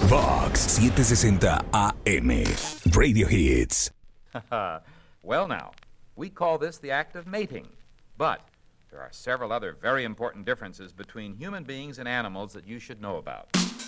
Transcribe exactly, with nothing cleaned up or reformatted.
Vox setecientos sesenta A M. Radio Hits. Well, now, we call this the act of mating, but there are several other very important differences between human beings and animals that you should know about.